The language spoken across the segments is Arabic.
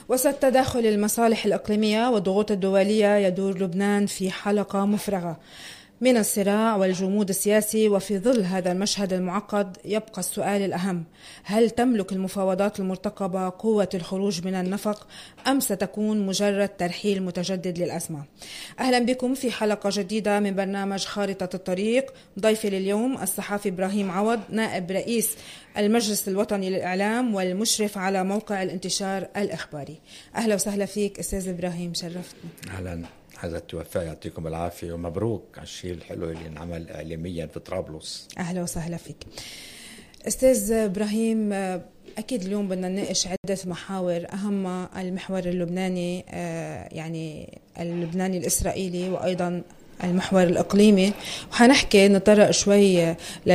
وسط تداخل المصالح الإقليمية والضغوط الدولية يدور لبنان في حلقة مفرغة من الصراع والجمود السياسي. وفي ظل هذا المشهد المعقد يبقى السؤال الأهم: هل تملك المفاوضات المرتقبة قوة الخروج من النفق أم ستكون مجرد ترحيل متجدد للأزمة؟ أهلا بكم في حلقة جديدة من برنامج خارطة الطريق. ضيفي لليوم الصحافي إبراهيم عوض، نائب رئيس المجلس الوطني للإعلام والمشرف على موقع الانتشار الإخباري. أهلا وسهلا فيك أستاذ إبراهيم، شرفتنا. أهلا، هذا التوفى يعطيكم العافية ومبروك على الشيء الحلو اللي انعمل إعلاميا في طرابلس. أهلا وسهلا فيك أستاذ إبراهيم. أكيد اليوم بدنا نناقش عدة محاور، أهمها المحور اللبناني، يعني اللبناني الإسرائيلي، وأيضا المحور الإقليمي، وحنحكي نطرق شوي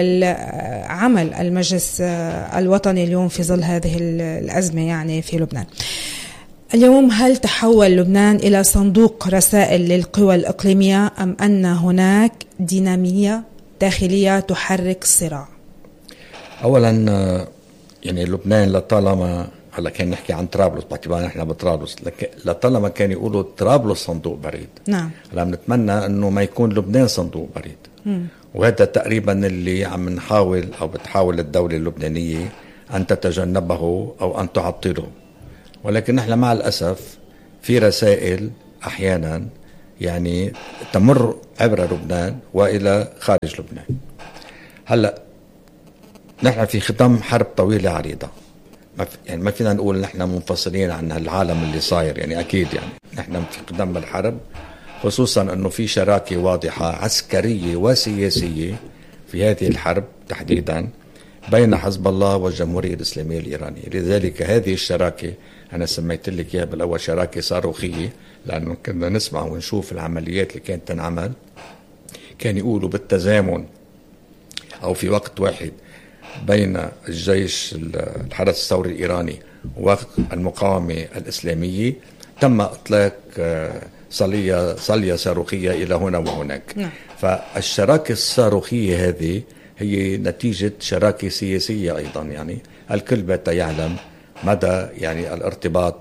للعمل المجلس الوطني اليوم في ظل هذه الأزمة يعني في لبنان. اليوم هل تحول لبنان إلى صندوق رسائل للقوى الإقليمية أم أن هناك دينامية داخلية تحرك الصراع؟ أولا يعني لبنان لطالما هلا كان نحكي عن طرابلس باعتبار نحن بطرابلس، لطالما كان يقولوا طرابلس صندوق بريد. نعم. هلا بنتمنى انه ما يكون لبنان صندوق بريد. وهذا تقريبا اللي عم نحاول او بتحاول الدولة اللبنانية ان تتجنبه او ان تعطله. ولكن نحن مع الاسف في رسائل احيانا يعني تمر عبر لبنان والى خارج لبنان. هلا نحن في ختام حرب طويلة عريضة، ما فينا نقول نحن منفصلين عن العالم اللي صاير، يعني أكيد يعني نحن في قدام الحرب، خصوصا أنه في شراكة واضحة عسكرية وسياسية في هذه الحرب تحديدا بين حزب الله والجمهورية الإسلامية الإيرانية. لذلك هذه الشراكة أنا سميت لك إياها بالأول شراكة صاروخية، لأنه كنا نسمع ونشوف العمليات اللي كانت تنعمل، كان يقولوا بالتزامن أو في وقت واحد بين الجيش الحرس الثوري الإيراني والمقاومة الإسلامية تم إطلاق صلية صاروخية إلى هنا وهناك. فالشراكة الصاروخية هذه هي نتيجة شراكة سياسية أيضا، يعني الكل بات يعلم مدى يعني الارتباط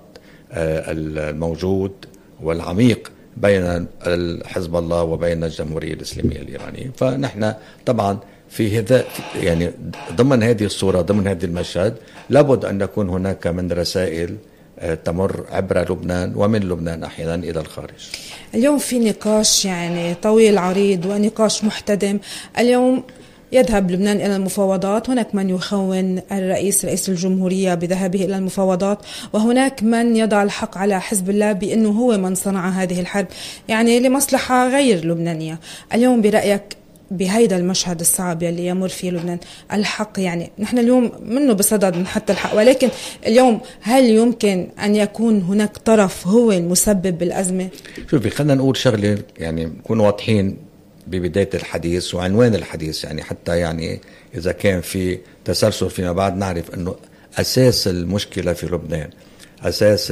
الموجود والعميق بين حزب الله وبين الجمهورية الإسلامية الإيرانية. فنحن طبعا في هذا يعني ضمن هذه الصورة، ضمن هذه المشهد، لابد أن يكون هناك من رسائل تمر عبر لبنان ومن لبنان أحيانا إلى الخارج. اليوم في نقاش يعني طويل عريض ونقاش محتدم. اليوم يذهب لبنان إلى المفاوضات، هناك من يخون رئيس الجمهورية بذهابه إلى المفاوضات، وهناك من يضع الحق على حزب الله بأنه هو من صنع هذه الحرب يعني لمصلحة غير لبنانية. اليوم برأيك بهيدا المشهد الصعب يلي يمر فيه لبنان الحق، يعني نحن اليوم منه بصدد من حتى الحق، ولكن اليوم هل يمكن أن يكون هناك طرف هو المسبب بالأزمة؟ شوفي، خلينا نقول شغلة يعني نكون واضحين ببداية الحديث وعنوان الحديث، يعني حتى يعني إذا كان في تسلسل فيما بعد نعرف أنه أساس المشكلة في لبنان، أساس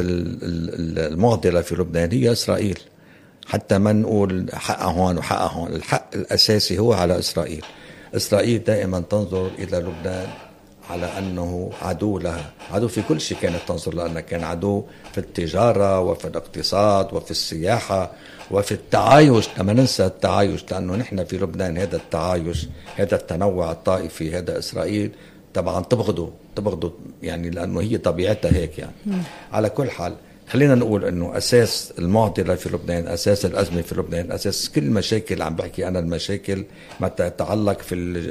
المعضلة في لبنان هي إسرائيل. حتى ما نقول حقها هون وحقها هون، الحق الأساسي هو على إسرائيل. إسرائيل دائما تنظر إلى لبنان على أنه عدو لها، عدو في كل شيء كانت تنظر، لأنه كان عدو في التجارة وفي الاقتصاد وفي السياحة وفي التعايش. لما ننسى التعايش، لأنه نحن في لبنان هذا التعايش، هذا التنوع الطائفي، هذا إسرائيل طبعا تبغضه يعني، لأنه هي طبيعتها هيك يعني. على كل حال خلينا نقول أنه أساس المعضلة في لبنان، أساس الأزمة في لبنان، أساس كل مشاكل عم بحكي أنا المشاكل ما تتعلق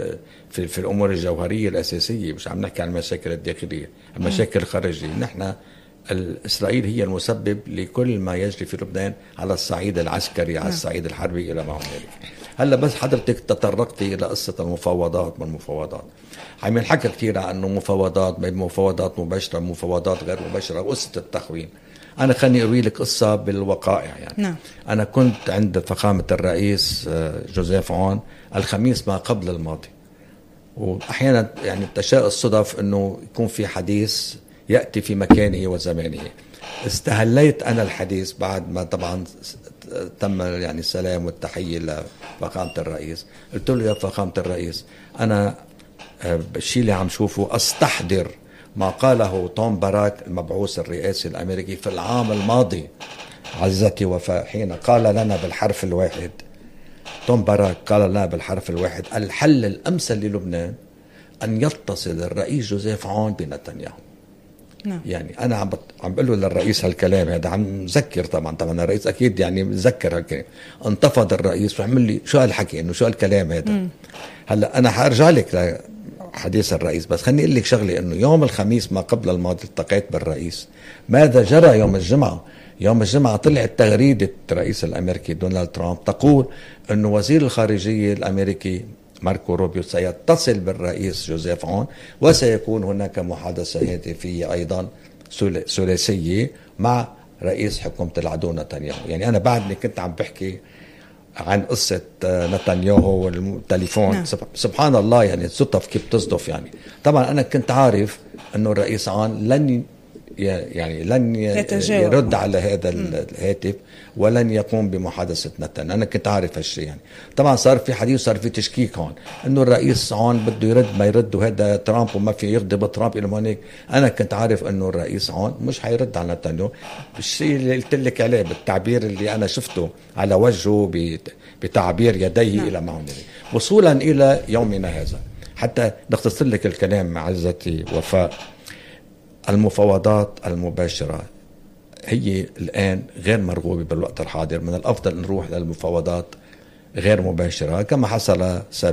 في الأمور الجوهرية الأساسية، مش عم نحكي عن المشاكل الداخلية، المشاكل الخارجية. نحن إسرائيل هي المسبب لكل ما يجري في لبنان على الصعيد العسكري، على الصعيد الحربي إلى ما هنالك. هلا بس حضرتك تطرقتي إلى قصة المفاوضات والمفاوضات، عم ينحكى كثير عن أنه مفاوضات مباشرة، مفاوضات غير مباشرة، وقصة التخوين. أنا خلني أروي لك قصة بالوقائع يعني. نعم. أنا كنت عند فخامة الرئيس جوزيف عون الخميس ما قبل الماضي، وأحيانا يعني تشاء الصدف أنه يكون في حديث يأتي في مكانه وزمانه. استهليت أنا الحديث بعد ما طبعا تم يعني السلام والتحية لفخامة الرئيس. قلت له يا فخامة الرئيس، أنا الشيء اللي عم شوفه أستحضر ما قاله توم باراك المبعوث الرئاسي الأمريكي في العام الماضي عزتي وفاء، حين قال لنا بالحرف الواحد، توم باراك قال لنا بالحرف الواحد: الحل الأمثل للبنان أن يتصل الرئيس جوزيف عون بنتنياهو. نعم. يعني أنا عم بقول له للرئيس هالكلام هذا، عم ذكر طبعا الرئيس أكيد يعني مذكر هالكلام. انتفض الرئيس وعمل لي شو هالحكي، إنه شو هالكلام هذا. هلا أنا حارجع لك لحديث الرئيس، بس خليني أقول لك شغلة، إنه يوم الخميس ما قبل الماضي التقيت بالرئيس. ماذا جرى يوم الجمعة؟ يوم الجمعة طلعت تغريدة الرئيس الأمريكي دونالد ترامب تقول أنه وزير الخارجية الأمريكي ماركو روبيو سيتصل بالرئيس جوزيف عون، وسيكون هناك محادثة هاتفية أيضا ثلاثية مع رئيس حكومة العدو نتنياهو. يعني أنا بعدني كنت عم بحكي عن قصة نتنياهو والتليفون. نعم. سبحان الله، يعني الصدف كيف تصدف. يعني طبعا أنا كنت عارف أنه الرئيس عون لن يرد على هذا الهاتف ولن يقوم بمحادثة نتن. أنا كنت عارف هالشيء. يعني طبعا صار في حديث، صار في تشكيك هون إنه الرئيس عون بده يرد ما يرد، وهذا ترامب وما في يغضب ترامب إلى هونيك. أنا كنت عارف إنه الرئيس عون مش حيرد على نتنياهو بالشيء اللي قلت لك عليه، بالتعبير اللي أنا شفته على وجهه، بتعبير يديه. نعم. إلى ما هون وصولا إلى يومنا هذا. حتى نختصر لك الكلام عزتي وفاء، المفاوضات المباشرة هي الآن غير مرغوبة بالوقت الحاضر. من الأفضل نروح للمفاوضات غير مباشرة كما حصل سابقا.